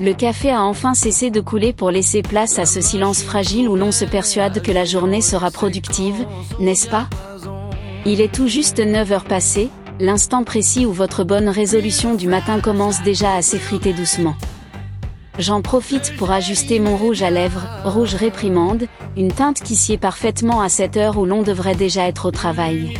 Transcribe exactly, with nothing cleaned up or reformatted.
Le café a enfin cessé de couler pour laisser place à ce silence fragile où l'on se persuade que la journée sera productive, n'est-ce pas? Il est tout juste neuf heures passées, l'instant précis où votre bonne résolution du matin commence déjà à s'effriter doucement. J'en profite pour ajuster mon rouge à lèvres, rouge réprimande, une teinte qui sied parfaitement à cette heure où l'on devrait déjà être au travail.